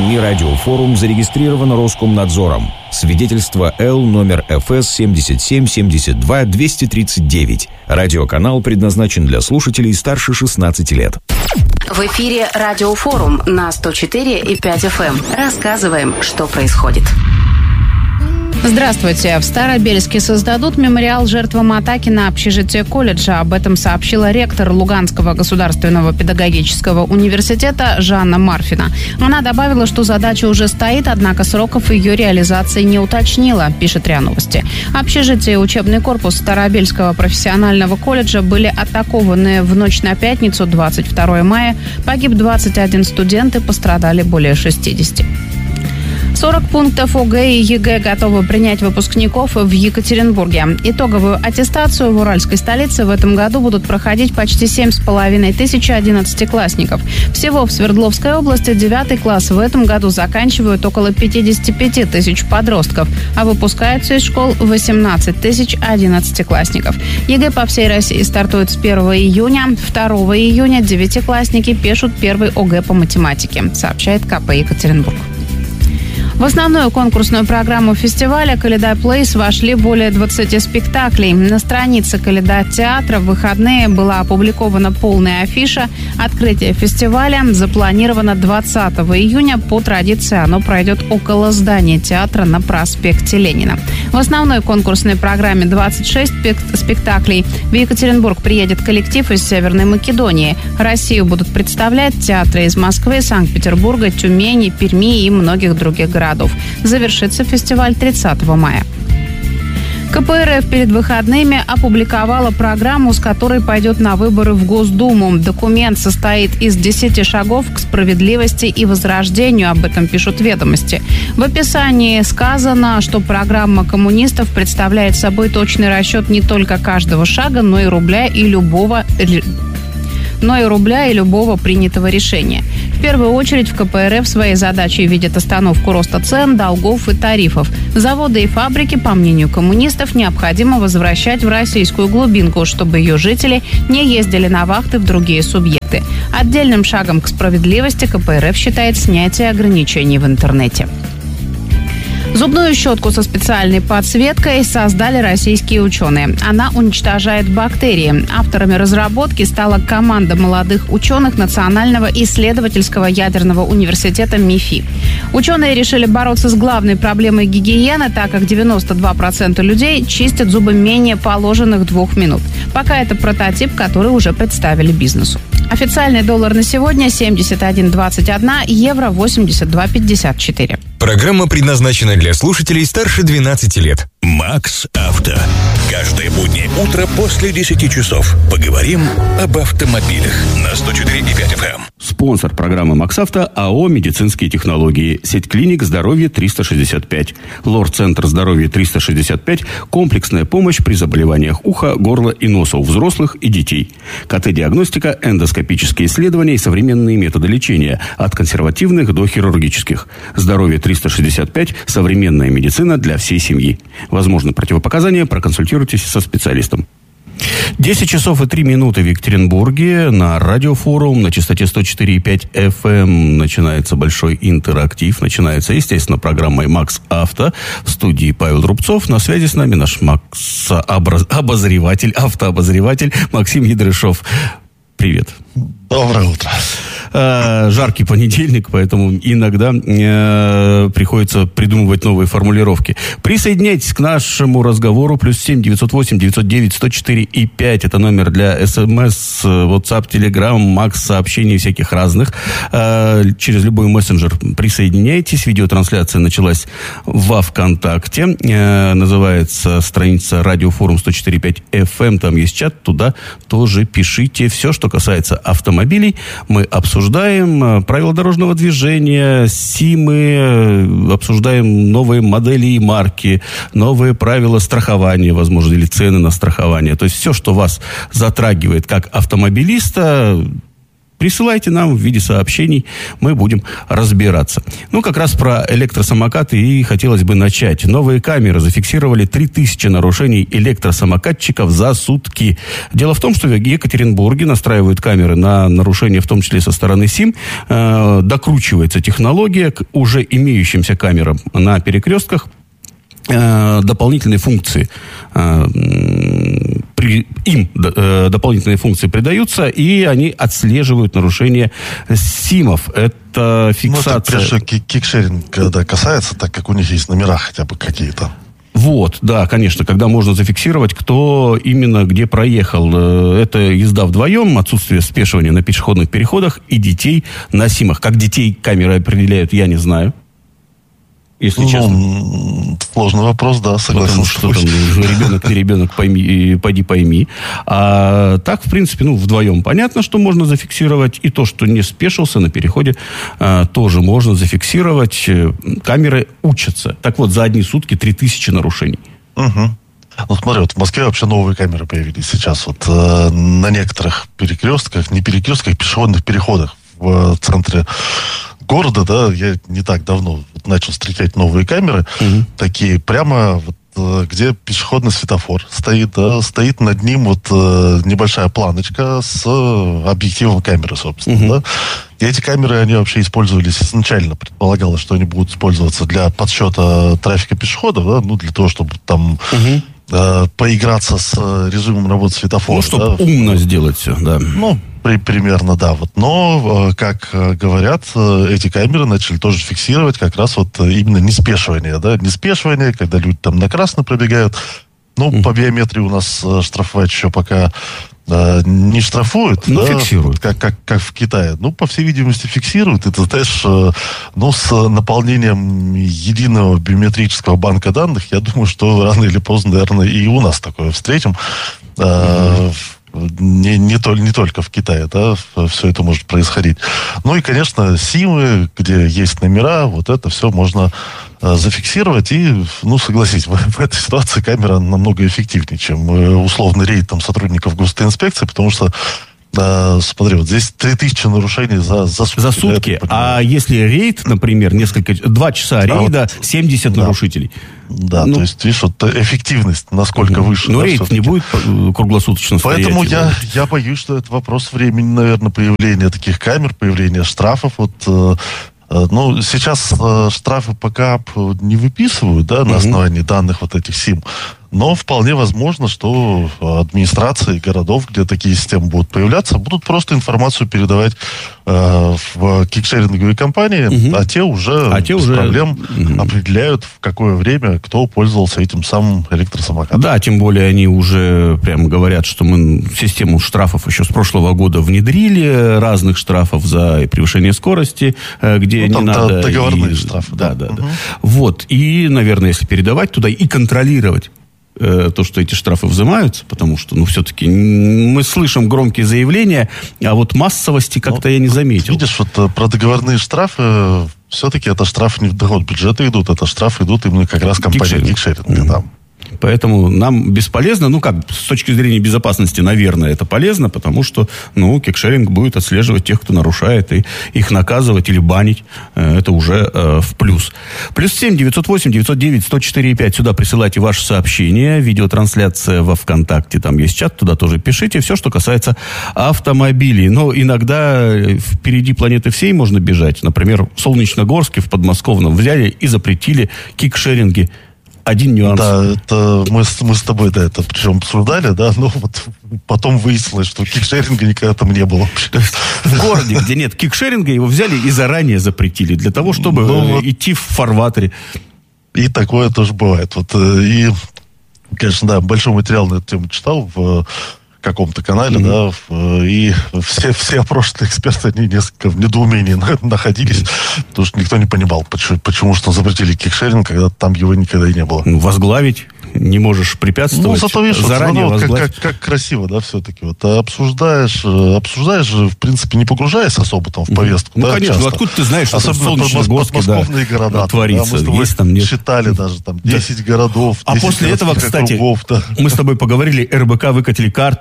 СМИ «Радиофорум» зарегистрирован Роскомнадзором. Свидетельство Л номер ФС 77-72-239. Радиоканал предназначен для слушателей старше 16 лет. В эфире «Радиофорум» на 104,5 FM. Рассказываем, что происходит. Здравствуйте. В Старобельске создадут мемориал жертвам атаки на общежитие колледжа. Об этом сообщила ректор Луганского государственного педагогического университета Жанна Марфина. Она добавила, что задача уже стоит, однако сроков ее реализации не уточнила, пишет РИА Новости. Общежитие и учебный корпус Старобельского профессионального колледжа были атакованы в ночь на пятницу, 22 мая. Погиб 21 студент и пострадали более 60. 40 пунктов ОГЭ и ЕГЭ готовы принять выпускников в Екатеринбурге. Итоговую аттестацию в уральской столице в этом году будут проходить почти 7,5 тысяч 11-классников. Всего в Свердловской области 9 класс в этом году заканчивают около 55 тысяч подростков, а выпускаются из школ 18 тысяч 11-классников. ЕГЭ по всей России стартует с 1 июня. 2 июня 9-классники пишут первый ОГЭ по математике, сообщает КП Екатеринбург. В основную конкурсную программу фестиваля «Калейда Плейс» вошли более 20 спектаклей. На странице «Калейда Театра» в выходные была опубликована полная афиша. Открытие фестиваля запланировано 20 июня. По традиции оно пройдет около здания театра на проспекте Ленина. В основной конкурсной программе 26 спектаклей. В Екатеринбург приедет коллектив из Северной Македонии. Россию будут представлять театры из Москвы, Санкт-Петербурга, Тюмени, Перми и многих других городов. Завершится фестиваль 30 мая. КПРФ перед выходными опубликовала программу, с которой пойдет на выборы в Госдуму. Документ состоит из 10 шагов к справедливости и возрождению, об этом пишут «Ведомости». В описании сказано, что программа коммунистов представляет собой точный расчет не только каждого шага, но и рубля и любого принятого решения. В первую очередь в КПРФ своей задачей видят остановку роста цен, долгов и тарифов. Заводы и фабрики, по мнению коммунистов, необходимо возвращать в российскую глубинку, чтобы ее жители не ездили на вахты в другие субъекты. Отдельным шагом к справедливости КПРФ считает снятие ограничений в интернете. Зубную щетку со специальной подсветкой создали российские ученые. Она уничтожает бактерии. Авторами разработки стала команда молодых ученых Национального исследовательского ядерного университета МИФИ. Ученые решили бороться с главной проблемой гигиены, так как 92% людей чистят зубы менее положенных 2 минут. Пока это прототип, который уже представили бизнесу. Официальный доллар на сегодня 71,21, евро 82,54. Программа предназначена для слушателей старше 12 лет. Макс Авто. Каждое буднее утро после 10 часов. Поговорим об автомобилях на 104,5 FM. Спонсор программы Макс Авто АО «Медицинские технологии». Сеть клиник «Здоровье 365». Лор-центр «Здоровье 365». Комплексная помощь при заболеваниях уха, горла и носа у взрослых и детей. КТ-диагностика, эндоскопические исследования и современные методы лечения. От консервативных до хирургических. «Здоровье 365» – современная медицина для всей семьи. Возможны противопоказания, проконсультируйтесь со специалистом. 10 часов и 3 минуты в Екатеринбурге. На радиофорум на частоте 104,5 FM начинается большой интерактив. Начинается, естественно, программой «Макс Авто». В студии Павел Рубцов. На связи с нами наш автообозреватель Максим Ядрышов. Привет. Доброе утро. Жаркий понедельник, поэтому иногда приходится придумывать новые формулировки. Присоединяйтесь к нашему разговору. +7 908 909 104 и 5. Это номер для СМС, WhatsApp, Telegram, Макс, сообщений всяких разных. Через любой мессенджер присоединяйтесь. Видеотрансляция началась во ВКонтакте. Называется страница «Радиофорум 104,5 FM». Там есть чат. Туда тоже пишите все, что касается автомобилей. Мы обсуждаем правила дорожного движения, СИМы, обсуждаем новые модели и марки, новые правила страхования, возможно, или цены на страхование. То есть все, что вас затрагивает как автомобилиста, Присылайте нам в виде сообщений, мы будем разбираться. Ну, как раз про электросамокаты и хотелось бы начать. Новые камеры зафиксировали 3000 нарушений электросамокатчиков за сутки. Дело в том, что в Екатеринбурге настраивают камеры на нарушения, в том числе со стороны СИМ. Докручивается технология к уже имеющимся камерам на перекрестках. Дополнительные функции дополнительные функции придаются, и они отслеживают нарушения СИМов. Это фиксация... Ну, это прежде всего кикшеринг, когда касается, так как у них есть номера хотя бы какие-то. Вот, да, конечно, когда можно зафиксировать, кто именно где проехал. Это езда вдвоем, отсутствие спешивания на пешеходных переходах и детей на СИМах. Как детей камеры определяют, я не знаю. Если честно. Сложный вопрос, да, согласен. Потому что там ребенок, не ребенок, пойди пойми. А так, в принципе, вдвоем понятно, что можно зафиксировать. И то, что не спешился на переходе, тоже можно зафиксировать. Камеры учатся. Так вот, за одни сутки 3000 нарушений. Угу. Ну, смотри, вот в Москве вообще новые камеры появились сейчас. Вот на некоторых перекрестках, не перекрестках, пешеходных переходах в центре города, да, я не так давно начал встречать новые камеры, такие прямо вот, где пешеходный светофор стоит, да, стоит над ним вот небольшая планочка с объективом камеры, собственно, да. И эти камеры, они вообще использовались изначально, предполагалось, что они будут использоваться для подсчета трафика пешеходов, да, для того, чтобы там поиграться с режимом работы светофора. Ну, чтобы умно сделать все, да. Примерно, да. Вот. Но, как говорят, эти камеры начали тоже фиксировать как раз вот именно неспешивание, да, неспешивание, когда люди там на красный пробегают. По биометрии у нас штрафовать еще пока не штрафуют, но фиксируют. Как в Китае. По всей видимости, фиксируют. Это, знаешь, с наполнением единого биометрического банка данных, я думаю, что рано или поздно, наверное, и у нас такое встретим. Не только в Китае, да, все это может происходить. И, конечно, СИМы, где есть номера, вот это все можно зафиксировать. И, согласись, в этой ситуации камера намного эффективнее, чем условный рейд сотрудников госинспекции, потому что, смотри, вот здесь 3000 нарушений за сутки. За сутки. А если рейд, например, 2 часа рейда, 70 нарушителей. Да, то есть, видишь, вот эффективность насколько выше. Но рейд не будет круглосуточно стоять. Поэтому я боюсь, что это вопрос времени, наверное, появления таких камер, появления штрафов. Сейчас штрафы по КАП не выписывают, да, на основании данных вот этих СИМ. Но вполне возможно, что администрации городов, где такие системы будут появляться, будут просто информацию передавать в кикшеринговые компании, а те уже без проблем определяют, в какое время кто пользовался этим самым электросамокатом. Да, тем более они уже прямо говорят, что мы систему штрафов еще с прошлого года внедрили, разных штрафов за превышение скорости, где не надо. Договорные штрафы. Да. Вот, и, наверное, если передавать туда и контролировать то, что эти штрафы взимаются, потому что, все-таки мы слышим громкие заявления, а вот массовости как-то я не заметил. Видишь, вот про договорные штрафы, все-таки это штрафы не в доход бюджета идут, это штрафы идут именно как раз компании кикшеринга. Поэтому нам бесполезно, с точки зрения безопасности, наверное, это полезно, потому что, кикшеринг будет отслеживать тех, кто нарушает, и их наказывать или банить, это уже в плюс. +7 908 909 104 5. Сюда присылайте ваши сообщения, видеотрансляция во ВКонтакте, там есть чат, туда тоже пишите, все, что касается автомобилей. Но иногда впереди планеты всей можно бежать. Например, в Солнечногорске, в Подмосковном взяли и запретили кикшеринги. Один нюанс. Да, это мы с тобой, это причем обсуждали, да, но вот потом выяснилось, что кикшеринга никогда там не было. В городе, где нет кикшеринга, его взяли и заранее запретили, для того, чтобы идти в фарватере. И такое тоже бывает. И, конечно, да, большой материал на эту тему читал в каком-то канале, да, и все опрошенные эксперты, они несколько в недоумении находились, потому что никто не понимал, почему что запретили кикшеринг, когда там его никогда и не было. Возглавить не можешь препятствовать, зато, видишь, заранее возглавить. Как красиво, да, все-таки. Обсуждаешь, в принципе, не погружаясь особо там в повестку. Конечно, часто. Откуда ты знаешь, что особенно подмосковные города творится. Да, мы есть там, нет? считали даже там 10 городов, 10 А после этого, кстати, кругов, да. мы с тобой поговорили, РБК выкатили карту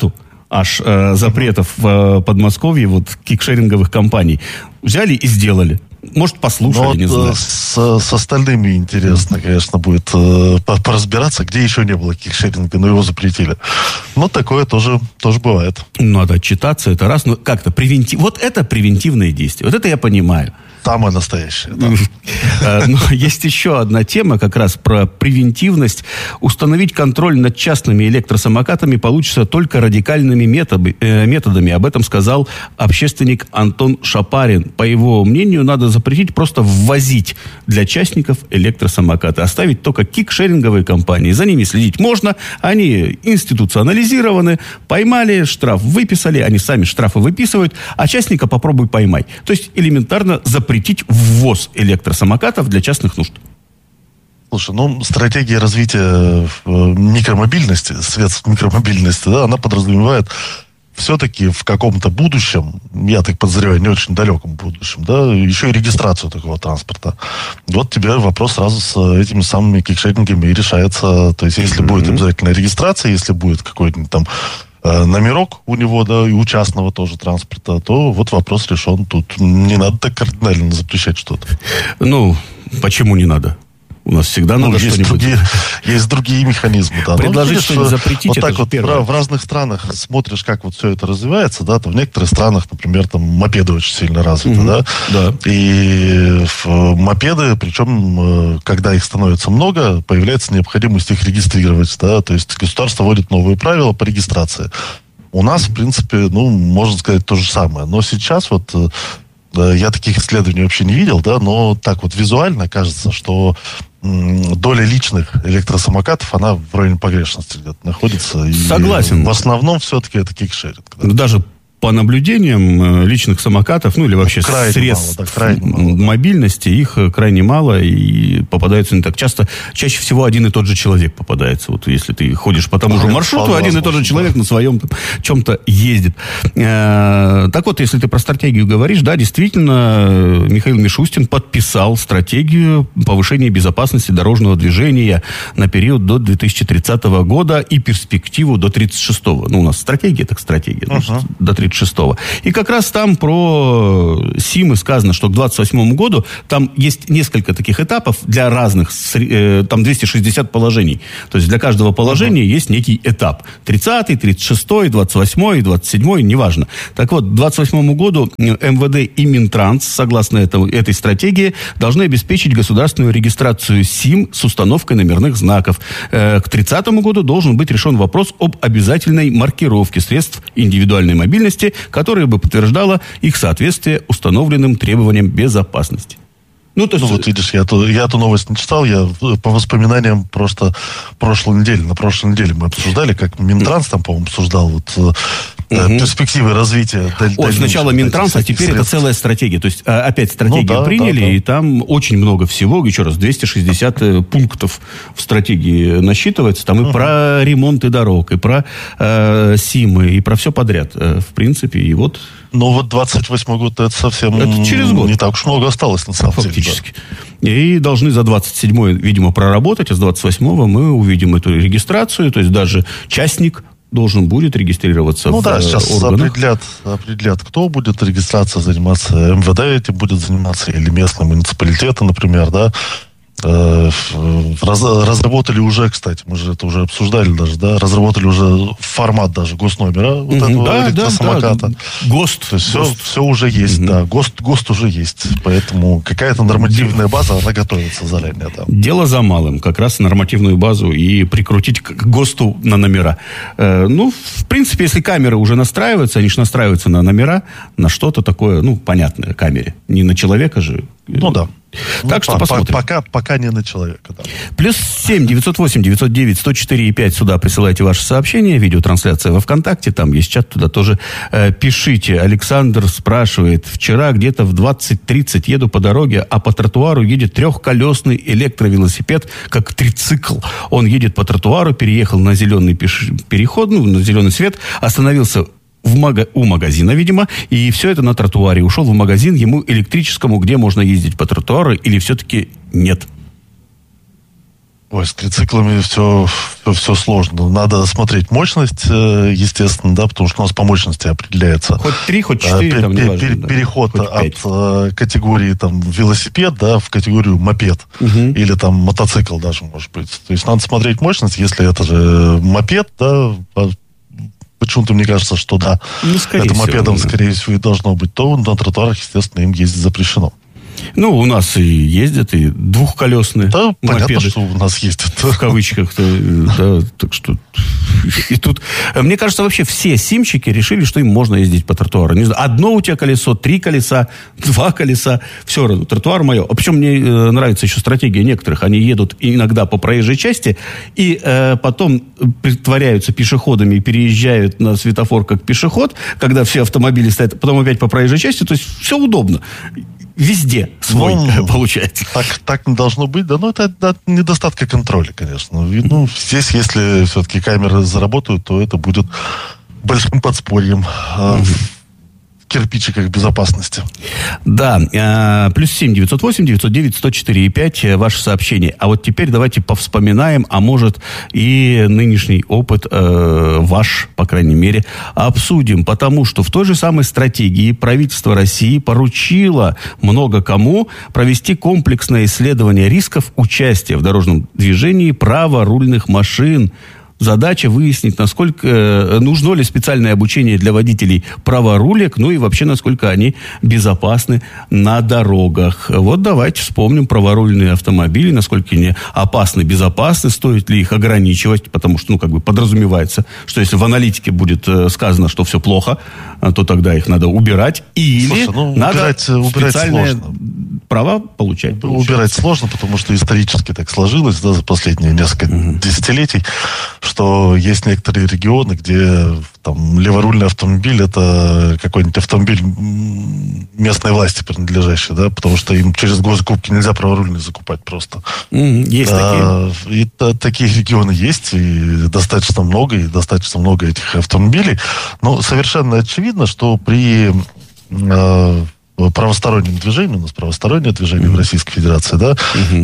аж запретов в Подмосковье вот кикшеринговых компаний. Взяли и сделали. Может, послушали, не знаю. С остальными интересно, конечно, будет поразбираться, где еще не было кикшеринга, но его запретили. Но такое тоже бывает. Надо отчитаться, это раз. Но как-то вот это превентивное действие. Вот это я понимаю. Самое настоящее, да. Но есть еще одна тема как раз про превентивность. Установить контроль над частными электросамокатами получится только радикальными методами. Об этом сказал общественник Антон Шапарин. По его мнению, надо запретить просто ввозить для частников электросамокаты. Оставить только кикшеринговые компании. За ними следить можно. Они институционализированы. Поймали, штраф выписали. Они сами штрафы выписывают. А частника попробуй поймай. То есть элементарно запретить ввоз электросамокатов для частных нужд. Слушай, стратегия развития микромобильности, средств микромобильности, да, она подразумевает все-таки в каком-то будущем, я так подозреваю, не очень далеком будущем, да, еще и регистрацию такого транспорта. Вот тебе вопрос сразу с этими самыми кикшерингами и решается. То есть, если будет обязательно регистрация, если будет какой-нибудь там номерок у него, да, и у частного тоже транспорта, то вот вопрос решен. Тут не надо так кардинально запрещать что-то. Почему не надо? У нас всегда надо что-нибудь. Есть другие механизмы, да. Предложить что-нибудь запретить, вот это так вот первое. В разных странах смотришь, как вот все это развивается, да, то в некоторых странах, например, там мопеды очень сильно развиты, да. И мопеды, причем, когда их становится много, появляется необходимость их регистрировать, да, то есть государство вводит новые правила по регистрации. У нас, в принципе, можно сказать то же самое. Но сейчас вот я таких исследований вообще не видел, да, но так вот визуально кажется, что доля личных электросамокатов, она в районе погрешности где-то находится. Согласен. В основном все-таки это кикшеринг. Да. Даже по наблюдениям личных самокатов, или вообще средств мобильности, их крайне мало и попадаются не так часто. Чаще всего один и тот же человек попадается. Вот если ты ходишь по тому же маршруту, один и тот же человек на своем чем-то ездит. Так вот, если ты про стратегию говоришь, да, действительно, Михаил Мишустин подписал стратегию повышения безопасности дорожного движения на период до 2030 года и перспективу до 36-го. У нас стратегия, так стратегия. До 36-го. И как раз там про СИМы сказано, что к 28 году там есть несколько таких этапов для разных, там 260 положений. То есть для каждого положения есть некий этап. 30-й, 36-й, 28-й, 27-й, неважно. Так вот, к 28 году МВД и Минтранс, согласно этой стратегии, должны обеспечить государственную регистрацию СИМ с установкой номерных знаков. К 30 году должен быть решен вопрос об обязательной маркировке средств индивидуальной мобильности, которая бы подтверждала их соответствие установленным требованиям безопасности. Вот видишь, я эту новость не читал, я по воспоминаниям просто на прошлой неделе мы обсуждали, как Минтранс там, по-моему, обсуждал перспективы развития. Сначала Минтранс, а теперь это целая стратегия. То есть опять стратегию приняли, и там очень много всего, еще раз, 260 пунктов в стратегии насчитывается. Там и про ремонты дорог, и про СИМы, и про все подряд, в принципе, и вот... 28 год, это совсем через год. Не так уж много осталось, на самом деле. Фактически. Да. И должны за 27-й, видимо, проработать, а с 28-го мы увидим эту регистрацию, то есть даже частник должен будет регистрироваться в органах. Сейчас определят, кто будет регистрацией заниматься, МВД этим будет заниматься, или местные муниципалитеты, например, да. Разработали уже, кстати, мы же это уже обсуждали даже, да, разработали уже формат даже госномера этого электросамоката. Да. ГОСТ. То есть все уже есть, да, ГОСТ уже есть, поэтому какая-то нормативная база, она готовится заранее там. Дело за малым, как раз нормативную базу и прикрутить к ГОСТу на номера. В принципе, если камеры уже настраиваются, они же настраиваются на номера, на что-то такое, понятное камере, не на человека же. Да. Так что посмотрим. Пока не на человека, да. +7 908 909 104 5 сюда присылайте ваши сообщения. Видеотрансляция во ВКонтакте, там есть чат, туда тоже пишите. Александр спрашивает: вчера где-то в 20:30 еду по дороге, а по тротуару едет трехколесный электровелосипед, как трицикл. Он едет по тротуару, переехал на зеленый переход, на зеленый свет, остановился у магазина, видимо, и все это на тротуаре. Ушел в магазин, ему электрическому, где можно ездить по тротуару, или все-таки нет? Ой, с трициклами все сложно. Надо смотреть мощность, естественно, да, потому что у нас по мощности определяется. Хоть 3, хоть 4, там, неважно, переход да. от категории там велосипед, да, в категорию мопед. Или там мотоцикл даже, может быть. То есть надо смотреть мощность, если это же мопед, да, почему-то мне кажется, что да, это мопедом, скорее всего, и должно быть, то на тротуарах, естественно, им ездить запрещено. Ну, у нас и ездят, и двухколесные да, мопеды. Понятно, что у нас ездят. В кавычках. Да, так что... И тут... Мне кажется, вообще все симчики решили, что им можно ездить по тротуару. Не знаю, одно у тебя колесо, 3 колеса, 2 колеса. Все равно, тротуар мое. А причем мне нравится еще стратегия некоторых. Они едут иногда по проезжей части, и потом притворяются пешеходами и переезжают на светофор как пешеход, когда все автомобили стоят, потом опять по проезжей части. То есть все удобно. Везде свой, получается. Так не должно быть, да, но это от недостатка контроля, конечно. Ну, здесь, если все-таки камеры заработают, то это будет большим подспорьем в кирпичиках безопасности. Да, плюс 7 908 909 104 и 5 ваше сообщение. А вот теперь давайте повспоминаем, а может и нынешний опыт ваш, по крайней мере, обсудим. Потому что в той же самой стратегии правительство России поручило много кому провести комплексное исследование рисков участия в дорожном движении праворульных машин. Задача выяснить, насколько нужно ли специальное обучение для водителей праворулек, ну и вообще, насколько они безопасны на дорогах. Вот давайте вспомним праворульные автомобили, насколько они опасны, безопасны, стоит ли их ограничивать, потому что, подразумевается, что если в аналитике будет сказано, что все плохо, то тогда их надо убирать, или надо специальные права получать. Убирать сложно, потому что исторически так сложилось, да, за последние несколько десятилетий, что есть некоторые регионы, где там леворульный автомобиль — это какой-нибудь автомобиль местной власти принадлежащий, да, потому что им через госзакупки нельзя праворульный закупать просто. Есть такие. И такие регионы есть, и достаточно много этих автомобилей. Но совершенно очевидно, что при правостороннем движении, у нас правостороннее движение в Российской Федерации, да,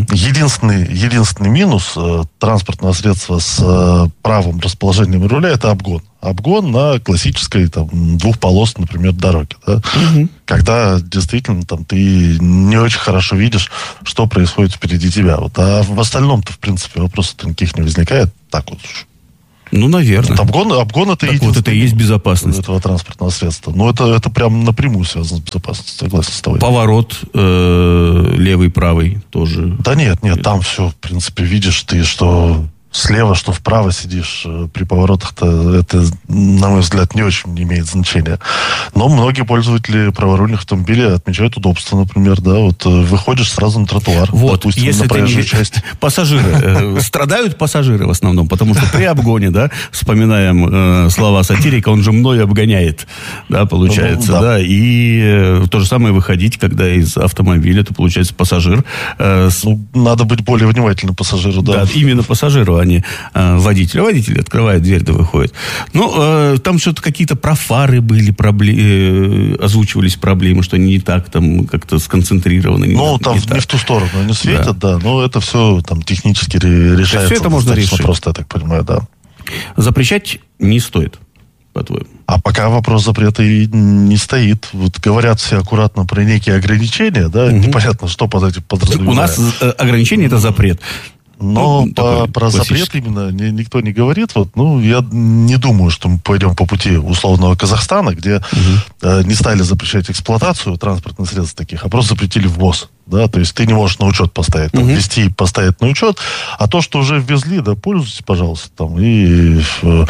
единственный минус транспортного средства с правым расположением руля — это обгон. Обгон на классической двухполосной, например, дороге, да, когда действительно ты не очень хорошо видишь, что происходит впереди тебя. А в остальном-то, в принципе, вопросов никаких не возникает. Так вот уж. Ну, наверное. Обгон это единственное. Вот это и есть безопасность этого транспортного средства. Но это прям напрямую связано с безопасностью, согласен с тобой. Поворот левый, правый тоже. Да нет, там все, в принципе, видишь ты, что слева, что вправо сидишь при поворотах-то, это, на мой взгляд, не очень имеет значения. Но многие пользователи праворульных автомобилей отмечают удобство, например, да, вот выходишь сразу на тротуар, вот, допустим, если на проезжую часть. Пассажиры. Страдают пассажиры в основном, потому что при обгоне, да, вспоминаем слова сатирика, он же мной обгоняет, да, получается, да, и то же самое выходить, когда из автомобиля, это получается пассажир. Надо быть более внимательным пассажиру, да. Да, именно пассажиру, а не водителю. Водитель открывает дверь, да выходит. Ну, там что-то какие-то про фары были, озвучивались проблемы, что они не так там как-то сконцентрированы. Не в ту сторону они светят, да. Но это все там технически решается. Все это можно решить. Просто, я так понимаю, да. Запрещать не стоит, по-твоему? А пока вопрос запрета и не стоит. Вот говорят все аккуратно про некие ограничения, да, непонятно, что под этим подразумевается. У нас ограничение — это запрет. Но про запрет именно никто не говорит. Я не думаю, что мы пойдем по пути условного Казахстана, где не стали запрещать эксплуатацию транспортных средств таких, а просто запретили ввоз. Да, то есть ты не можешь на учет поставить, ввести и поставить на учет, а то, что уже ввезли, да, пользуйтесь, пожалуйста, и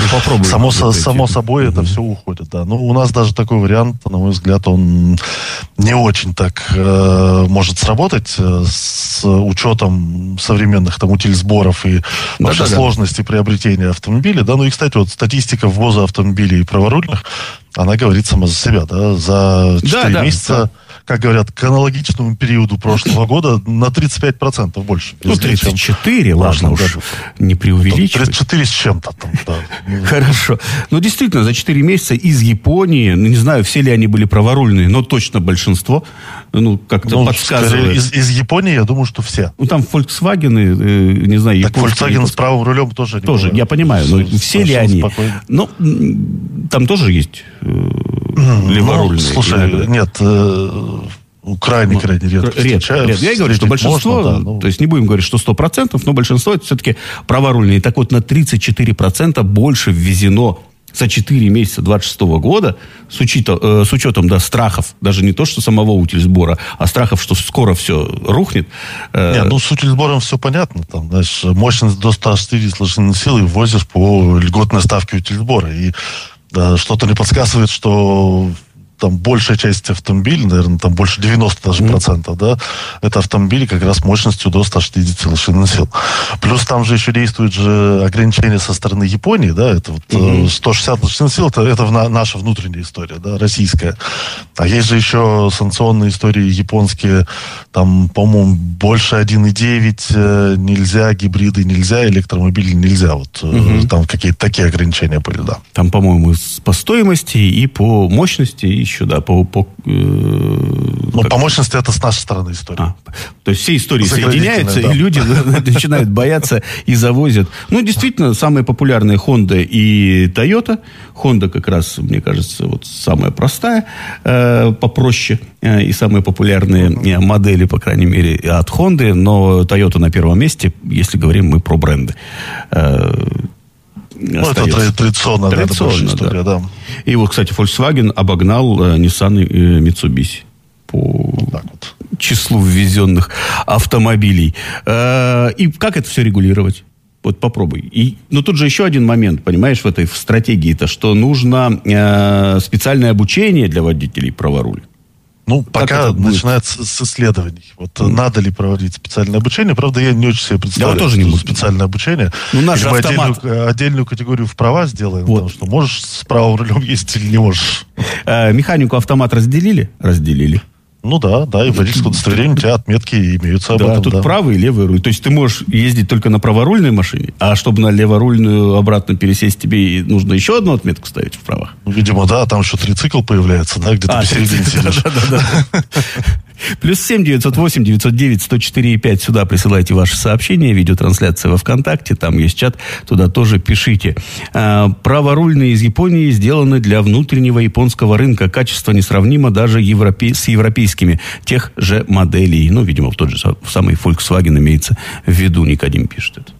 само собой это все уходит, да. У нас даже такой вариант, на мой взгляд, он не очень так может сработать с учетом современных утильсборов и вообще сложности приобретения автомобиля, да. И, кстати, вот статистика ввоза автомобилей праворульных, она говорит сама за себя, да. За 4 месяца как говорят, к аналогичному периоду прошлого года на 35% больше. 34, ладно уж, не преувеличивать. 34 с чем-то там, да. Хорошо. Ну, действительно, за 4 месяца из Японии, не знаю, все ли они были праворульные, но точно большинство, как-то подсказывает. Из Японии, я думаю, что все. Там Volkswagen, не знаю, так Volkswagen с правым рулем тоже. Тоже, я понимаю, но все ли они? Ну, там тоже есть леворульные. Слушай, нет, крайне редко. Я говорю, что большинство, то есть не будем говорить, что 100%, но большинство это все-таки праворульные. Так вот, на 34% больше ввезено за 4 месяца 26 года, с учетом страхов, даже не то, что самого утильсбора, а страхов, что скоро все рухнет. С утильсбором все понятно. Там, знаешь, мощность до 160 лошадиных сил и возишь по льготной ставке утильсбора. И что-то мне подсказывает, что там большая часть автомобилей, наверное, там больше 90 даже процентов, да, это автомобили как раз мощностью до 160 лошадиных сил. Плюс там же еще действует же ограничение со стороны Японии, да, это вот 160 лошадиных сил, это наша внутренняя история, да, российская. А есть же еще санкционные истории японские, там, по-моему, больше 1,9 нельзя, гибриды нельзя, электромобили нельзя, вот там какие-то такие ограничения были, да. Там, по-моему, по стоимости и по мощности, и еще, да, по мощности это с нашей стороны история. То есть все истории соединяются, и люди начинают бояться и завозят. Действительно, самые популярные Honda и Toyota. Honda как раз, мне кажется, вот самая простая, попроще, и самые популярные модели, по крайней мере, от Honda, но Toyota на первом месте, если говорим мы про бренды. Это традиционная история, да. И вот, кстати, Volkswagen обогнал Nissan и Mitsubishi по числу ввезенных автомобилей. И как это все регулировать? Вот попробуй. Но тут же еще один момент, понимаешь, в этой стратегии-то, что нужно специальное обучение для водителей праворуля. Пока начинается с исследований. Надо ли проводить специальное обучение? Правда, я не очень себе представляю, тоже не специальное обучение. Наш или мы автомат... отдельную категорию в права сделаем, потому что можешь с правым рулем ездить или не можешь. Механику автомат разделили? Разделили. И в водительском удостоверении у тебя отметки имеются об этом. Тут правый и левый руль. То есть ты можешь ездить только на праворульной машине, а чтобы на леворульную обратно пересесть, тебе нужно еще одну отметку ставить в правах? Видимо, да, там еще трицикл появляется, да, где-то посередине сидишь. +7 908 909 104 5. Сюда присылайте ваши сообщения, видеотрансляция во ВКонтакте, там есть чат, туда тоже пишите. Праворульные из Японии сделаны для внутреннего японского рынка. Качество несравнимо даже с европейскими тех же моделей. Видимо, в тот же самый Volkswagen имеется в виду, Никодим пишет это.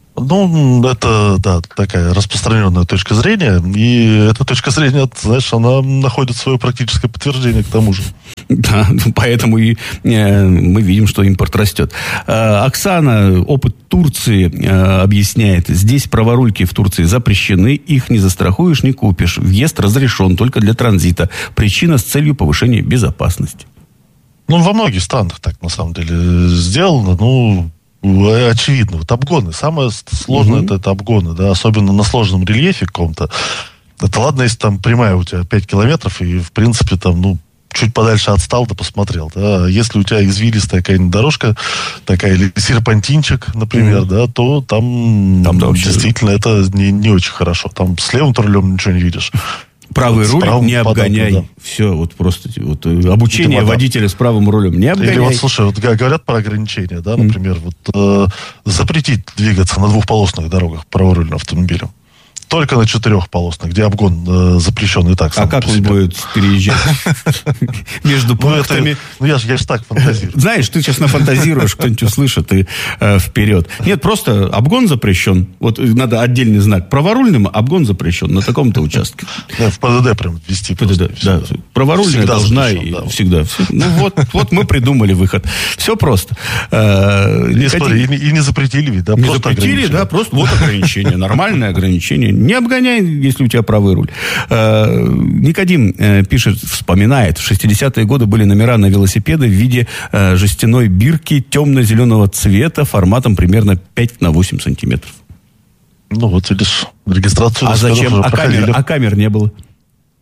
Это, да, такая распространенная точка зрения, и эта точка зрения, знаешь, она находит свое практическое подтверждение к тому же. Да, поэтому и мы видим, что импорт растет. Оксана, опыт Турции, объясняет, здесь праворульки в Турции запрещены, их не застрахуешь, не купишь. Въезд разрешен только для транзита. Причина с целью повышения безопасности. Во многих странах так, на самом деле, сделано, очевидно. Обгоны. Самое сложное это обгоны, да, особенно на сложном рельефе каком-то. Это ладно, если там прямая у тебя 5 километров, и, в принципе, там, чуть подальше отстал, да посмотрел. Да. Если у тебя извилистая какая-нибудь дорожка, такая, или серпантинчик, например, да, то там действительно это не очень хорошо. Там с левым рулем ничего не видишь. Правый руль не обгоняй. Да. Все, просто обучение водителя с правым рулем не обгоняй. Или слушай, говорят про ограничения, да, например, запретить двигаться на двухполосных дорогах праворульным автомобилем. Только на 4-полосных, где обгон запрещен и так. А как он будет переезжать между пунктами? Я же так фантазирую. Знаешь, ты сейчас нафантазируешь, кто-нибудь услышит и вперед. Нет, просто обгон запрещен. Надо отдельный знак. Праворульным обгон запрещен на таком-то участке. В ПДД прям ввести. ПДД, да. Праворульная должна всегда. Вот мы придумали выход. Все просто. И не запретили ведь, да? Не запретили, да, просто вот ограничение. Нормальное ограничение. Не обгоняй, если у тебя правый руль. Никодим пишет, вспоминает, в 60-е годы были номера на велосипеды в виде жестяной бирки темно-зеленого цвета форматом примерно 5 на 8 сантиметров. Видишь, регистрацию... А зачем? А камер не было?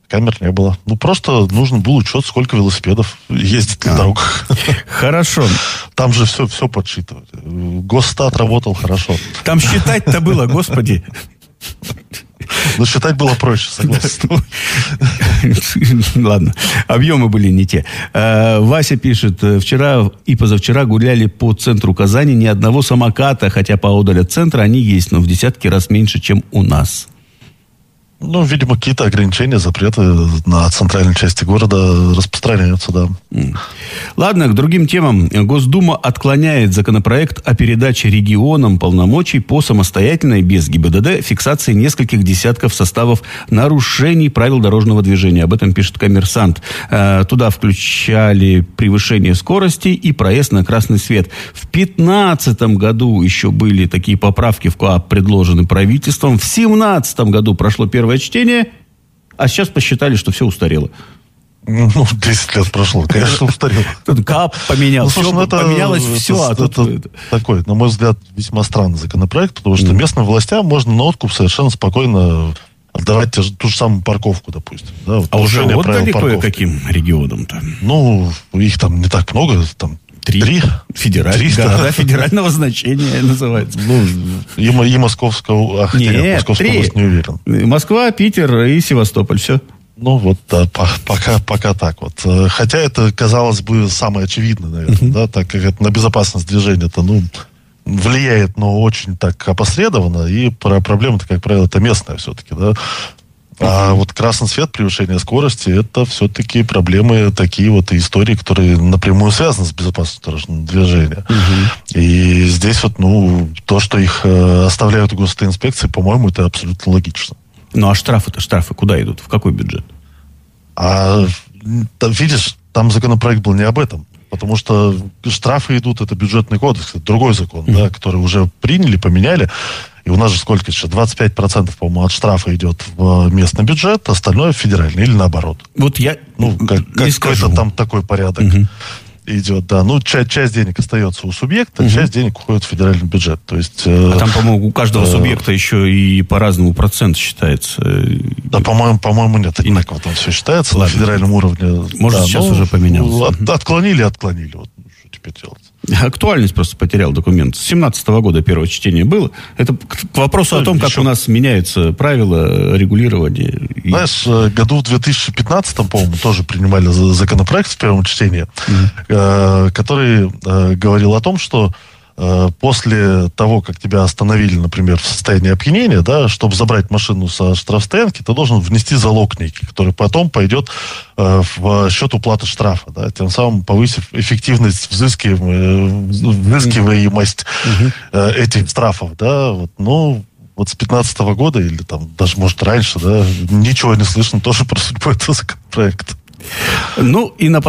камер не было. Ну, просто нужен был учет, сколько велосипедов ездит на дорогах. Хорошо. Там же все подсчитывают. Госстат работал хорошо. Там считать-то было, господи. Но считать было проще, согласен. Ладно, объемы были не те. Вася пишет, вчера и позавчера гуляли по центру Казани, ни одного самоката, хотя поодаль от центра они есть, но в десятки раз меньше, чем у нас. Ну, видимо, какие-то ограничения, запреты на центральной части города распространяются, да. Ладно, к другим темам. Госдума отклоняет законопроект о передаче регионам полномочий по самостоятельной, без ГИБДД, фиксации нескольких десятков составов нарушений правил дорожного движения. Об этом пишет «Коммерсант». Туда включали превышение скорости и проезд на красный свет. В 2015 году еще были такие поправки в КоАП предложены правительством. В 2017 году прошло первое чтение, а сейчас посчитали, что все устарело. Ну, 10 лет прошло, конечно, устарело. Тут КАП поменялся, поменялось все. Это такой, на мой взгляд, весьма странный законопроект, потому что местным властям можно на откуп совершенно спокойно отдавать ту же самую парковку, допустим. Да, а уже отдали кое-каким регионам-то? Ну, их там не так много, там Три. Города федерального значения называется. Ну, и Московского... Московская область не уверен. Москва, Питер и Севастополь, все. Ну, вот, да, пока так вот. Хотя это, казалось бы, самое очевидное, наверное, да, так как это на безопасность движения-то, ну, влияет, но очень так опосредованно, и проблема-то, как правило, это местная все-таки, да. А вот красный свет, превышение скорости, это все-таки проблемы такие вот, истории, которые напрямую связаны с безопасностью дорожного движения. И здесь вот, ну, то, что их оставляют в госинспекции, по-моему, это абсолютно логично. Ну, а штрафы куда идут? В какой бюджет? Видишь, там законопроект был не об этом. Потому что штрафы идут, это бюджетный кодекс, это другой закон, да, который уже приняли, поменяли. И у нас же сколько сейчас? 25%, по-моему, от штрафа идет в местный бюджет, остальное в федеральный, или наоборот. Вот я какой-то там такой порядок идет, да. Ну, часть денег остается у субъекта, часть денег уходит в федеральный бюджет. То есть, там, по-моему, у каждого субъекта еще и по-разному процент считается. Да, по-моему, нет. Одинаково там все считается на федеральном уровне. Может, сейчас уже поменялось. Отклонили. Вот, что теперь делать? Актуальность просто потерял документ. С 2017 года первое чтение было. Это к вопросу о том, как у нас меняются правила регулирования. Знаешь, году в 2015, по-моему, тоже принимали законопроект в первом чтении, который говорил о том, что после того, как тебя остановили, например, в состоянии опьянения, да, чтобы забрать машину со штрафстоянки, ты должен внести залог некий, который потом пойдет в счет уплаты штрафа, да, тем самым повысив эффективность взыскиваемость этих штрафов, да, вот, ну, вот с 2015 года, или там даже, может, раньше, да, ничего не слышно тоже про судьбу этого законопроекта. Ну, и на